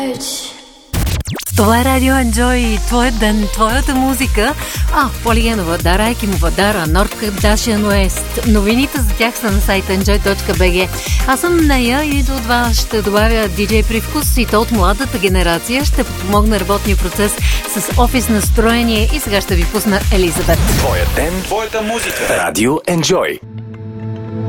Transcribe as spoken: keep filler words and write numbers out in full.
Това е Радио Enjoy, твоят ден, твоята музика. А, Поли Генова, Дара Екимова, Дара, Норд Кардашиан Уест. Новините за тях са на сайта enjoy точка би джи. Аз съм Нея и до това ще добавя диджей привкус и то от младата генерация. Ще подпомогна работния процес с офис настроение и сега ще ви пусна Елизабет. Твоят ден, твоята музика. Радио Enjoy.